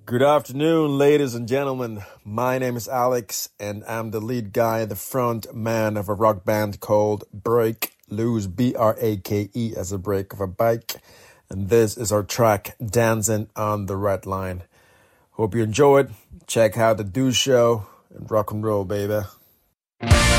Good afternoon, ladies and gentlemen. My name is Alex, and I'm the lead guy, the front man of a rock band called Break Loose, Brake, as a brake of a bike. And this is our track, Dancing on the Red Line. Hope you enjoy it. Check out the Do Show and rock and roll, baby.